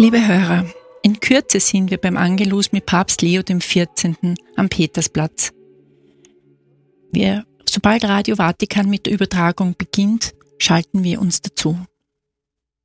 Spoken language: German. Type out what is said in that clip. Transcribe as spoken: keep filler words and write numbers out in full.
Liebe Hörer, in Kürze sind wir beim Angelus mit Papst Leo der vierzehnte. Am Petersplatz. Wir, sobald Radio Vatikan mit der Übertragung beginnt, schalten wir uns dazu.